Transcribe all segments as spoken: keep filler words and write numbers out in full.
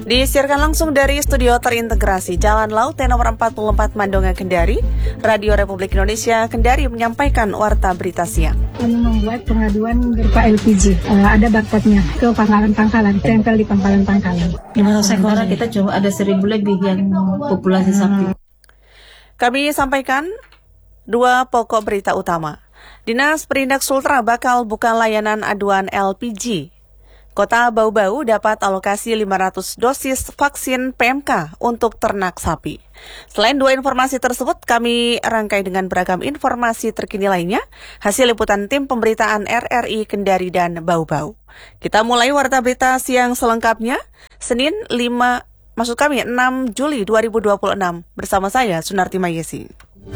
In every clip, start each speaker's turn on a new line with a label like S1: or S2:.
S1: Disiarkan langsung dari studio terintegrasi Jalan Laut nomor empat puluh empat Mandonga Kendari, Radio Republik Indonesia Kendari menyampaikan warta berita siang.
S2: Kami membuat pengaduan berupa L P G, uh, ada barcode-nya ke pangkalan-pangkalan, tempel di pangkalan-pangkalan.
S3: Di Sekolah kita cuma ada seribu lebih yang populasi sapi.
S1: Kami sampaikan dua pokok berita utama. Dinas Perindak Sultra bakal buka layanan aduan L P G. Kota Bau-Bau dapat alokasi lima ratus dosis vaksin P M K untuk ternak sapi. Selain dua informasi tersebut, kami rangkai dengan beragam informasi terkini lainnya, hasil liputan tim pemberitaan R R I Kendari dan Bau-Bau. Kita mulai warta berita siang selengkapnya, Senin lima, maksud kami enam Juli dua ribu dua puluh enam, bersama saya Sunarti Mayesi.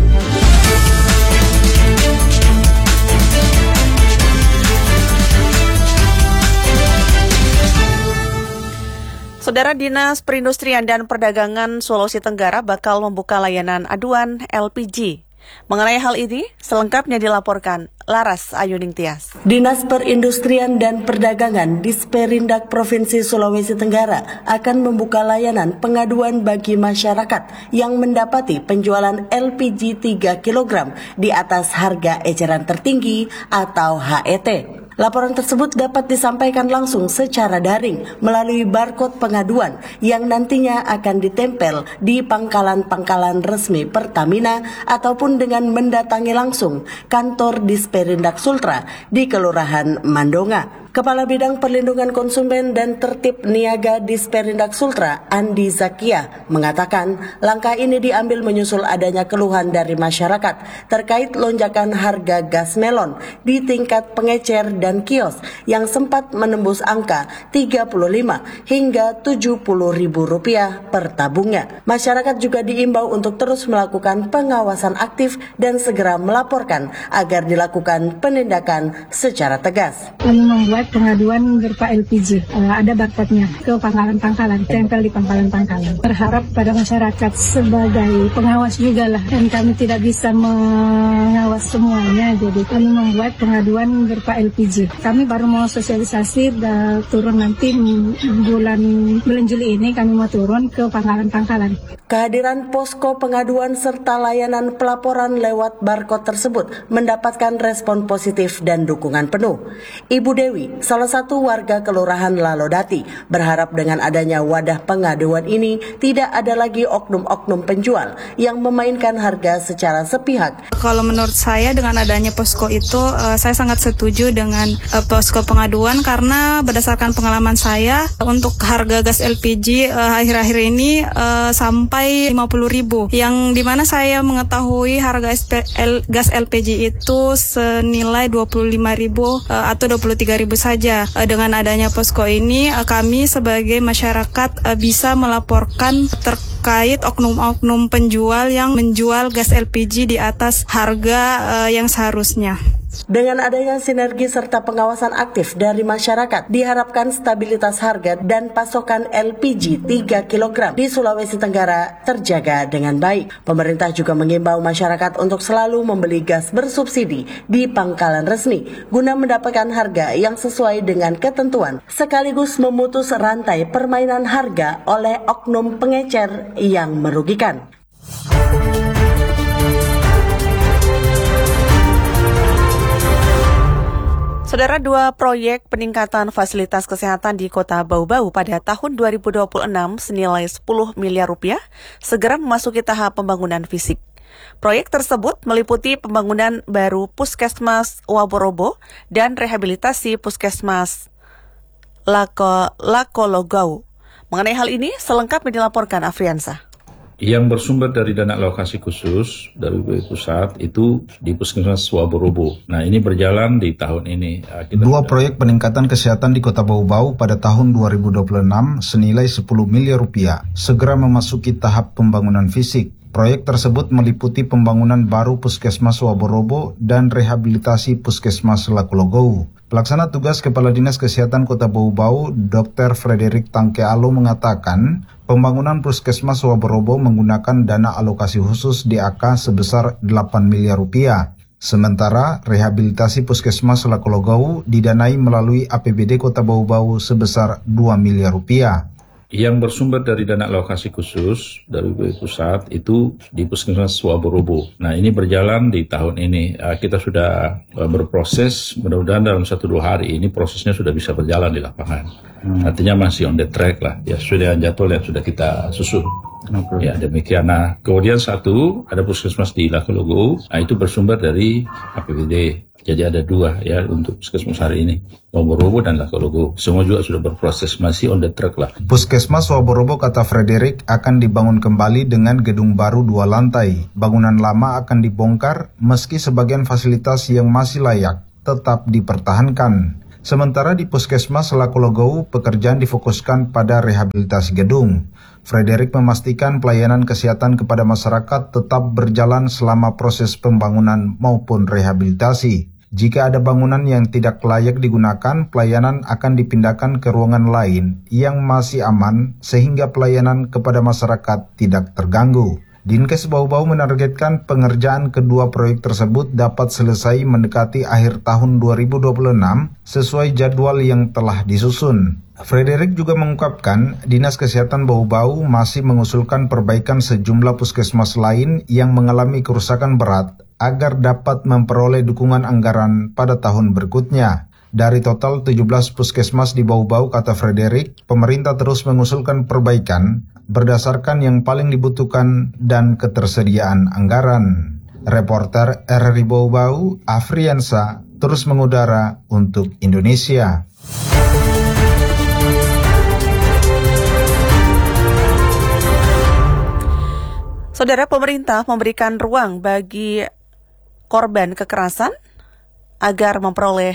S1: Saudara, Dinas Perindustrian dan Perdagangan Sulawesi Tenggara bakal membuka layanan aduan L P G. Mengenai hal ini, selengkapnya dilaporkan Laras Ayuning Tias.
S4: Dinas Perindustrian dan Perdagangan Disperindak Provinsi Sulawesi Tenggara akan membuka layanan pengaduan bagi masyarakat yang mendapati penjualan L P G tiga kilogram di atas harga eceran tertinggi atau H E T. Laporan tersebut dapat disampaikan langsung secara daring melalui barcode pengaduan yang nantinya akan ditempel di pangkalan-pangkalan resmi Pertamina ataupun dengan mendatangi langsung kantor Disperindak Sultra di Kelurahan Mandonga. Kepala Bidang Perlindungan Konsumen dan Tertib Niaga Disperindak Sultra, Andi Zakia, mengatakan langkah ini diambil menyusul adanya keluhan dari masyarakat terkait lonjakan harga gas melon di tingkat pengecer dan kios yang sempat menembus angka tiga puluh lima hingga tujuh puluh ribu rupiah per tabungnya. Masyarakat juga diimbau untuk terus melakukan pengawasan aktif dan segera melaporkan agar dilakukan penindakan secara tegas.
S2: Kami membuat pengaduan berupa L P G, uh, ada barcode-nya ke pangkalan-pangkalan, tempel di pangkalan-pangkalan. Berharap pada masyarakat sebagai pengawas juga lah, dan kami tidak bisa mengawas semuanya, jadi kami membuat pengaduan berupa L P G. Kami baru mau sosialisasi, dan turun nanti bulan bulan Juli ini kami mau turun ke pangkalan-pangkalan.
S4: Kehadiran posko pengaduan serta layanan pelaporan lewat barcode tersebut mendapatkan respon positif dan dukungan penuh. Ibu Dewi, salah satu warga Kelurahan Lalodati, berharap dengan adanya wadah pengaduan ini tidak ada lagi oknum-oknum penjual yang memainkan harga secara sepihak.
S5: Kalau menurut saya dengan adanya posko itu, uh, saya sangat setuju dengan uh, posko pengaduan karena berdasarkan pengalaman saya untuk harga gas L P G uh, akhir-akhir ini uh, sampai lima puluh ribu, yang dimana saya mengetahui harga S P L, gas L P G itu senilai dua puluh lima ribu uh, atau dua puluh tiga ribu saja. Uh, dengan adanya posko ini, uh, kami sebagai masyarakat uh, bisa melaporkan terkait oknum-oknum penjual yang menjual gas L P G di atas harga uh, yang seharusnya.
S4: Dengan adanya sinergi serta pengawasan aktif dari masyarakat, diharapkan stabilitas harga dan pasokan L P G tiga kilogram di Sulawesi Tenggara terjaga dengan baik. Pemerintah juga mengimbau masyarakat untuk selalu membeli gas bersubsidi di pangkalan resmi guna mendapatkan harga yang sesuai dengan ketentuan, sekaligus memutus rantai permainan harga oleh oknum pengecer yang merugikan.
S1: Saudara, dua proyek peningkatan fasilitas kesehatan di Kota Bau-Bau pada tahun dua ribu dua puluh enam senilai sepuluh miliar rupiah segera memasuki tahap pembangunan fisik. Proyek tersebut meliputi pembangunan baru Puskesmas Waborobo dan rehabilitasi Puskesmas Lako, Lakologau. Mengenai hal ini, selengkapnya dilaporkan Afriansah.
S6: Yang bersumber dari dana alokasi khusus dari B P Pusat itu di Puskesmas Waborobo. Nah, ini berjalan di tahun ini. Kita
S7: Dua proyek peningkatan kesehatan di Kota Bau-Bau pada tahun dua ribu dua puluh enam senilai sepuluh miliar rupiah segera memasuki tahap pembangunan fisik. Proyek tersebut meliputi pembangunan baru Puskesmas Waborobo dan rehabilitasi Puskesmas Lakologau. Pelaksana tugas Kepala Dinas Kesehatan Kota Bau-Bau, Dokter Frederick Tangkealo mengatakan, pembangunan Puskesmas Waborobo menggunakan dana alokasi khusus D A K sebesar delapan miliar rupiah. Sementara rehabilitasi Puskesmas Lakologau didanai melalui A P B D Kota Bau-Bau sebesar dua miliar rupiah.
S6: Yang bersumber dari dana alokasi khusus dari B P Pusat itu di Puskesmas Swaborobo. Nah, ini berjalan di tahun ini. Kita sudah berproses, mudah-mudahan dalam satu dua hari ini prosesnya sudah bisa berjalan di lapangan. Hmm. Artinya masih on the track lah, ya sesuai dengan jadwal yang sudah kita susun. Okay. Ya demikian. Nah, kemudian satu ada puskesmas di Lakologo, nah itu bersumber dari A P B D. Jadi ada dua ya untuk puskesmas hari ini, Swaborobo dan Lakologo. Semua juga sudah berproses, masih on the track lah.
S7: Puskesmas Swaborobo, kata Frederick, akan dibangun kembali dengan gedung baru dua lantai. Bangunan lama akan dibongkar meski sebagian fasilitas yang masih layak tetap dipertahankan. Sementara di Puskesmas Lakologo, pekerjaan difokuskan pada rehabilitasi gedung. Frederick memastikan pelayanan kesehatan kepada masyarakat tetap berjalan selama proses pembangunan maupun rehabilitasi. Jika ada bangunan yang tidak layak digunakan, pelayanan akan dipindahkan ke ruangan lain yang masih aman sehingga pelayanan kepada masyarakat tidak terganggu. Dinkes Bau-Bau menargetkan pengerjaan kedua proyek tersebut dapat selesai mendekati akhir tahun dua ribu dua puluh enam sesuai jadwal yang telah disusun. Frederick juga mengungkapkan Dinas Kesehatan Bau-Bau masih mengusulkan perbaikan sejumlah puskesmas lain yang mengalami kerusakan berat agar dapat memperoleh dukungan anggaran pada tahun berikutnya. Dari total tujuh belas puskesmas di Bau-Bau, kata Frederick, pemerintah terus mengusulkan perbaikan berdasarkan yang paling dibutuhkan dan ketersediaan anggaran. Reporter R R I Bau-Bau, Afriansa, terus mengudara untuk Indonesia.
S1: Saudara, pemerintah memberikan ruang bagi korban kekerasan agar memperoleh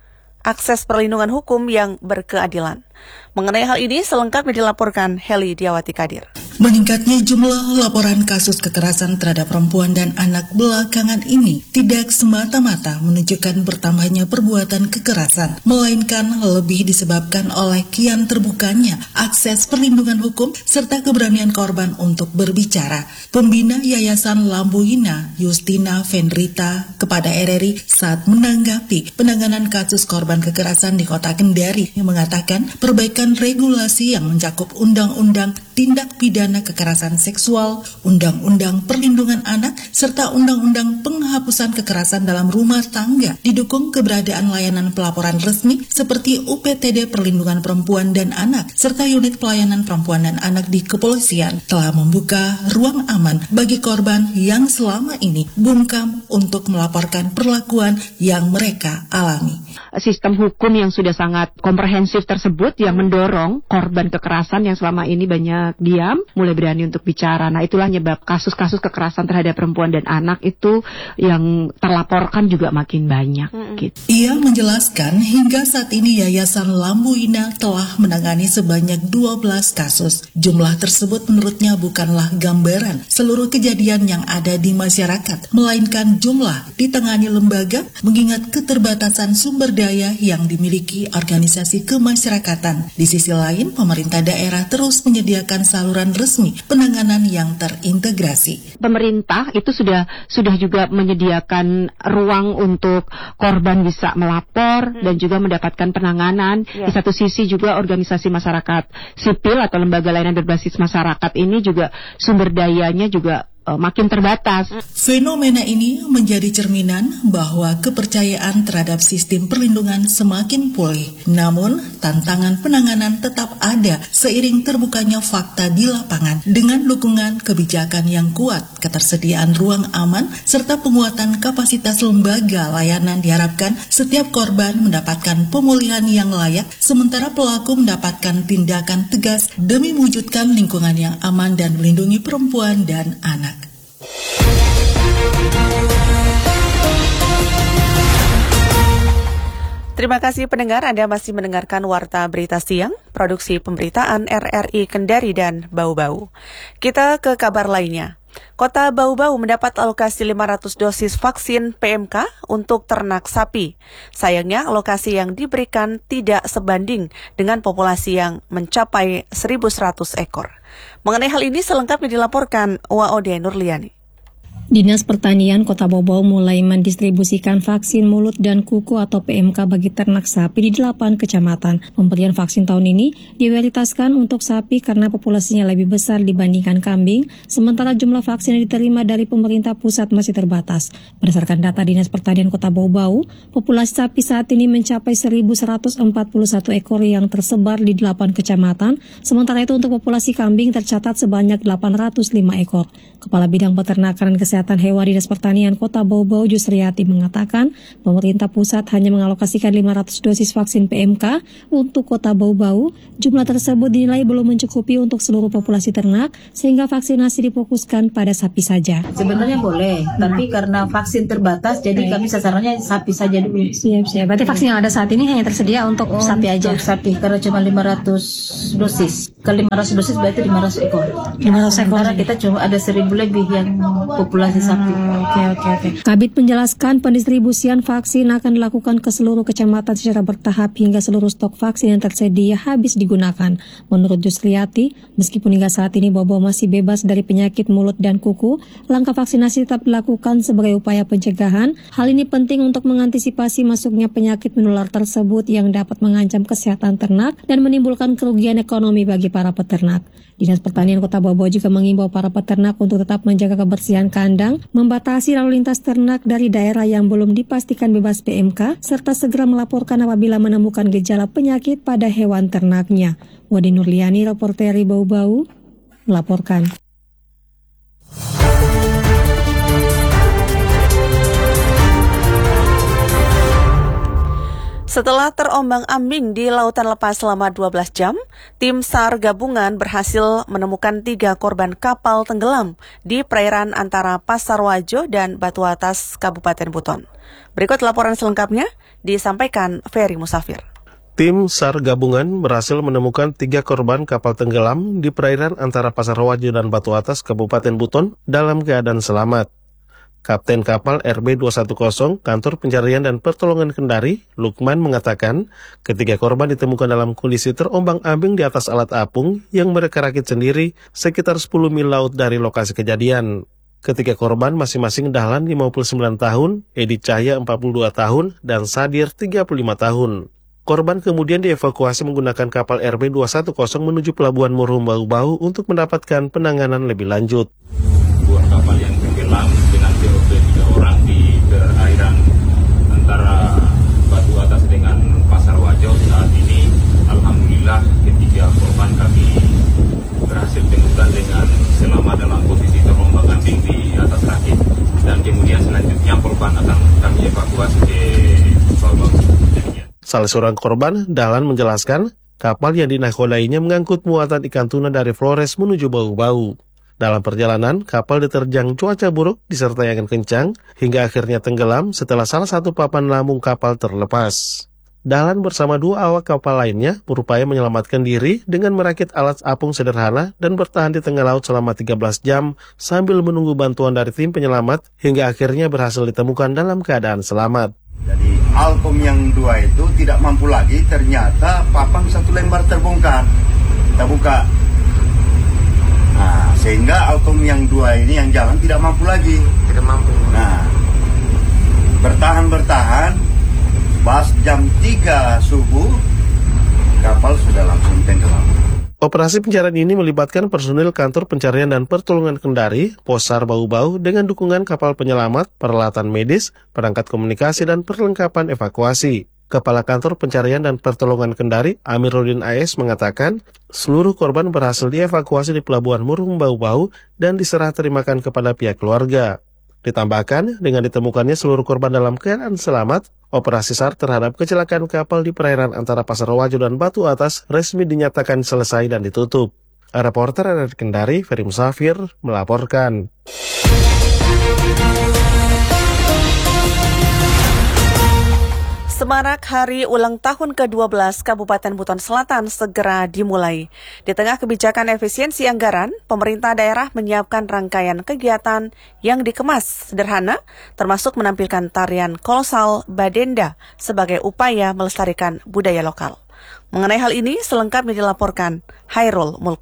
S1: akses perlindungan hukum yang berkeadilan. Mengenai hal ini selengkapnya dilaporkan Heli Diawati Kadir.
S8: Meningkatnya jumlah laporan kasus kekerasan terhadap perempuan dan anak belakangan ini tidak semata-mata menunjukkan bertambahnya perbuatan kekerasan, melainkan lebih disebabkan oleh kian terbukanya akses perlindungan hukum serta keberanian korban untuk berbicara. Pembina Yayasan Lambuina, Justina Vendrita, kepada R R I saat menanggapi penanganan kasus korban kekerasan di Kota Kendari yang mengatakan perbaikan regulasi yang mencakup Undang-Undang Tindak Pidana Kekerasan Seksual, Undang-Undang Perlindungan Anak, serta Undang-Undang Penghapusan Kekerasan dalam Rumah Tangga didukung keberadaan layanan pelaporan resmi seperti U P T D Perlindungan Perempuan dan Anak, serta unit pelayanan perempuan dan anak di kepolisian telah membuka ruang aman bagi korban yang selama ini bungkam untuk melaporkan perlakuan yang mereka alami.
S9: Sistem hukum yang sudah sangat komprehensif tersebut yang mendorong korban kekerasan yang selama ini banyak diam, mulai berani untuk bicara. Nah, itulah nyebab kasus-kasus kekerasan terhadap perempuan dan anak itu yang terlaporkan juga makin banyak. Mm-hmm. Gitu.
S8: Ia menjelaskan hingga saat ini Yayasan Lambuina telah menangani sebanyak dua belas kasus. Jumlah tersebut menurutnya bukanlah gambaran seluruh kejadian yang ada di masyarakat, melainkan jumlah ditangani lembaga mengingat keterbatasan sumber daya yang dimiliki organisasi kemasyarakatan. Di sisi lain, pemerintah daerah terus menyediakan saluran resmi penanganan yang terintegrasi.
S9: Pemerintah itu sudah sudah juga menyediakan ruang untuk korban bisa melapor hmm. dan juga mendapatkan penanganan. Yeah. Di satu sisi juga organisasi masyarakat sipil atau lembaga layanan berbasis masyarakat ini juga sumber dayanya juga makin terbatas.
S8: Fenomena ini menjadi cerminan bahwa kepercayaan terhadap sistem perlindungan semakin pulih. Namun, tantangan penanganan tetap ada seiring terbukanya fakta di lapangan. Dengan dukungan kebijakan yang kuat, ketersediaan ruang aman, serta penguatan kapasitas lembaga layanan diharapkan setiap korban mendapatkan pemulihan yang layak, sementara pelaku mendapatkan tindakan tegas demi mewujudkan lingkungan yang aman dan melindungi perempuan dan anak.
S1: Terima kasih pendengar, Anda masih mendengarkan Warta Berita Siang, produksi pemberitaan R R I Kendari dan Bau-Bau. Kita ke kabar lainnya. Kota Bau-Bau mendapat alokasi lima ratus dosis vaksin P M K untuk ternak sapi. Sayangnya alokasi yang diberikan tidak sebanding dengan populasi yang mencapai seribu seratus ekor. Mengenai hal ini selengkapnya dilaporkan Waode Nurliani.
S2: Dinas Pertanian Kota Bau Bau mulai mendistribusikan vaksin mulut dan kuku atau P M K bagi ternak sapi di delapan kecamatan. Pemberian vaksin tahun ini diprioritaskan untuk sapi karena populasinya lebih besar dibandingkan kambing, sementara jumlah vaksin yang diterima dari pemerintah pusat masih terbatas. Berdasarkan data Dinas Pertanian Kota Bau Bau, populasi sapi saat ini mencapai seribu seratus empat puluh satu ekor yang tersebar di delapan kecamatan, sementara itu untuk populasi kambing tercatat sebanyak delapan ratus lima ekor. Kepala Bidang Peternakan dan Kesehatan Hewan Dinas Pertanian Kota Bau Bau Jusriati mengatakan pemerintah pusat hanya mengalokasikan lima ratus dosis vaksin P M K untuk Kota Bau Bau. Jumlah tersebut dinilai belum mencukupi untuk seluruh populasi ternak sehingga vaksinasi difokuskan pada sapi saja.
S3: Sebenarnya boleh, tapi karena vaksin terbatas jadi kami sasarannya sapi saja dulu.
S2: Siap, siap. Berarti vaksin yang ada saat ini hanya tersedia untuk oh, sapi aja.
S3: Untuk sapi karena cuma lima ratus dosis. Kalau lima ratus dosis berarti lima ratus ekor.
S2: lima ratus ekor.
S3: Karena kita cuma ada seribu lebih yang populasi sapi.
S2: Oke, oke, oke. Kabid menjelaskan pendistribusian vaksin akan dilakukan ke seluruh kecamatan secara bertahap hingga seluruh stok vaksin yang tersedia habis digunakan. Menurut Jusriati, meskipun hingga saat ini Bau Bau masih bebas dari penyakit mulut dan kuku, langkah vaksinasi tetap dilakukan sebagai upaya pencegahan. Hal ini penting untuk mengantisipasi masuknya penyakit menular tersebut yang dapat mengancam kesehatan ternak dan menimbulkan kerugian ekonomi bagi para peternak. Dinas Pertanian Kota Bau Bau juga mengimbau para peternak untuk tetap menjaga kebersihan kandang, membatasi lalu lintas ternak dari daerah yang belum dipastikan bebas P M K, serta segera melaporkan apabila menemukan gejala penyakit pada hewan ternaknya. Wadi Nurliani, reporter Bau Bau, melaporkan.
S1: Setelah terombang-ambing di lautan lepas selama dua belas jam, tim SAR gabungan berhasil menemukan tiga korban kapal tenggelam di perairan antara Pasarwajo dan Batu Atas, Kabupaten Buton. Berikut laporan selengkapnya disampaikan Ferry Musafir.
S10: Tim SAR gabungan berhasil menemukan tiga korban kapal tenggelam di perairan antara Pasarwajo dan Batu Atas, Kabupaten Buton dalam keadaan selamat. Kapten kapal R B dua satu nol Kantor Pencarian dan Pertolongan Kendari, Lukman, mengatakan ketiga korban ditemukan dalam kondisi terombang-ambing di atas alat apung yang mereka rakit sendiri sekitar sepuluh mil laut dari lokasi kejadian. Ketiga korban masing-masing Dahlan lima puluh sembilan tahun, Edi Cahya empat puluh dua tahun, dan Sadir tiga puluh lima tahun. Korban kemudian dievakuasi menggunakan kapal R B dua satu nol menuju Pelabuhan Murum Bau Bau untuk mendapatkan penanganan lebih lanjut.
S6: Buah kapal yang tenggelam dengan C O P tiga orang di perairan antara Batu Atas dengan Pasarwajo saat ini, alhamdulillah ketiga korban kami berhasil temukan dengan selamat dalam posisi terombang-ambing di atas rakit, dan kemudian selanjutnya korban akan kami evakuasi ke Bau.
S10: Salah seorang korban, Dahlan, menjelaskan kapal yang dinakodainya mengangkut muatan ikan tuna dari Flores menuju Bau Bau. Dalam perjalanan, kapal diterjang cuaca buruk disertai angin kencang hingga akhirnya tenggelam setelah salah satu papan lambung kapal terlepas. Dahlan bersama dua awak kapal lainnya berupaya menyelamatkan diri dengan merakit alat apung sederhana dan bertahan di tengah laut selama tiga belas jam sambil menunggu bantuan dari tim penyelamat hingga akhirnya berhasil ditemukan dalam keadaan selamat.
S11: Jadi alkom yang dua itu tidak mampu lagi, ternyata papan satu lembar terbongkar. Kita buka. Nah, sehingga alkom yang dua ini yang jalan tidak mampu lagi. Tidak mampu. Nah, bertahan-bertahan, pas jam tiga subuh, kapal sudah langsung tenggelam.
S10: Operasi pencarian ini melibatkan personil Kantor Pencarian dan Pertolongan Kendari, Posar Bau Bau, dengan dukungan kapal penyelamat, peralatan medis, perangkat komunikasi, dan perlengkapan evakuasi. Kepala Kantor Pencarian dan Pertolongan Kendari, Amiruddin A S, mengatakan seluruh korban berhasil dievakuasi di Pelabuhan Murum Bau Bau dan diserah terimakan kepada pihak keluarga. Ditambahkan, dengan ditemukannya seluruh korban dalam keadaan selamat, operasi SAR terhadap kecelakaan kapal di perairan antara Pasarwajo dan Batu Atas resmi dinyatakan selesai dan ditutup. Reporter dari Kendari, Ferry Musafir, melaporkan.
S1: Semarak Hari Ulang Tahun ke dua belas Kabupaten Buton Selatan segera dimulai. Di tengah kebijakan efisiensi anggaran, pemerintah daerah menyiapkan rangkaian kegiatan yang dikemas sederhana, termasuk menampilkan tarian kolosal Badenda sebagai upaya melestarikan budaya lokal. Mengenai hal ini, selengkapnya dilaporkan Hairul Mulku.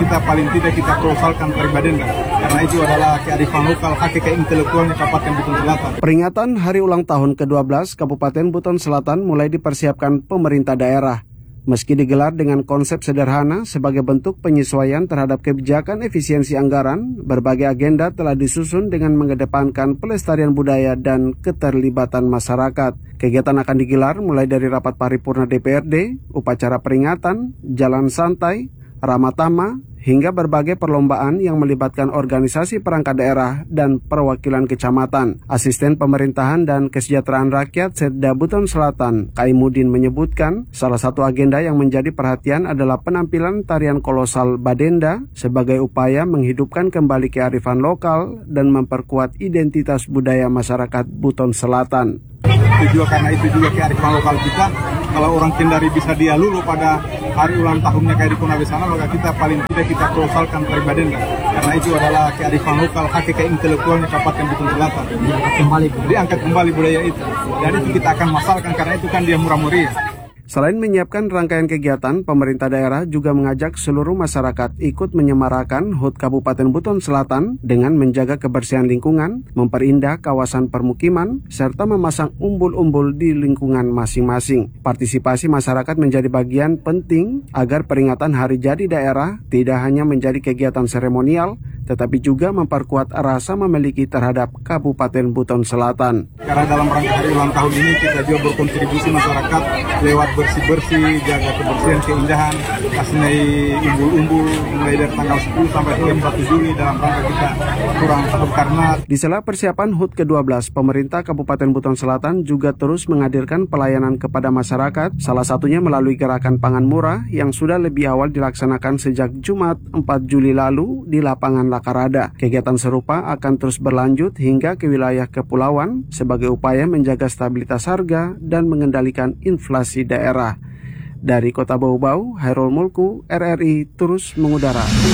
S12: kita paling tidak kita klausalkan Badenda, karena itu adalah kearifan lokal, hakikat intelektualnya Kabupaten Buton Selatan.
S13: Peringatan Hari Ulang Tahun kedua belas Kabupaten Buton Selatan mulai dipersiapkan pemerintah daerah. Meski digelar dengan konsep sederhana sebagai bentuk penyesuaian terhadap kebijakan efisiensi anggaran, berbagai agenda telah disusun dengan mengedepankan pelestarian budaya dan keterlibatan masyarakat. Kegiatan akan digelar mulai dari rapat paripurna D P R D, upacara peringatan, jalan santai, ramatama, hingga berbagai perlombaan yang melibatkan organisasi perangkat daerah dan perwakilan kecamatan. Asisten Pemerintahan dan Kesejahteraan Rakyat Setda Buton Selatan, Kaimudin, menyebutkan salah satu agenda yang menjadi perhatian adalah penampilan tarian kolosal Badenda sebagai upaya menghidupkan kembali kearifan lokal dan memperkuat identitas budaya masyarakat Buton Selatan.
S12: Itu juga karena itu juga kearifan lokal kita. Kalau orang Kendari bisa dia lulu pada hari ulang tahunnya kayak di Konawe sana, maka kita paling tidak kita klausalkan Badenda, karena itu adalah kearifan lokal, hakikat intelektualnya Kabupaten Buton Selatan. Diangkat kembali, diangkat kembali budaya itu. Dan itu kita akan masalkan karena itu kan dia murah-meriah.
S13: Selain menyiapkan rangkaian kegiatan, pemerintah daerah juga mengajak seluruh masyarakat ikut menyemarakan H U T Kabupaten Buton Selatan dengan menjaga kebersihan lingkungan, memperindah kawasan permukiman, serta memasang umbul-umbul di lingkungan masing-masing. Partisipasi masyarakat menjadi bagian penting agar peringatan Hari Jadi Daerah tidak hanya menjadi kegiatan seremonial, tetapi juga memperkuat rasa memiliki terhadap Kabupaten Buton Selatan.
S12: Karena dalam rangka hari ulang tahun ini kita juga berkontribusi masyarakat lewat bersih-bersih, jaga kebersihan, keindahan, kasih umbul-umbul mulai dari tanggal sepuluh sampai tiga puluh satu Juli dalam rangka kita kurang tahun karena.
S13: Di sela persiapan H U T kedua belas, pemerintah Kabupaten Buton Selatan juga terus menghadirkan pelayanan kepada masyarakat, salah satunya melalui gerakan pangan murah yang sudah lebih awal dilaksanakan sejak Jumat empat Juli lalu di lapangan Lakarada. Kegiatan serupa akan terus berlanjut hingga ke wilayah kepulauan sebagai upaya menjaga stabilitas harga dan mengendalikan inflasi daerah. Dari Kota Bau Bau, Hairul Mulku, R R I terus mengudara.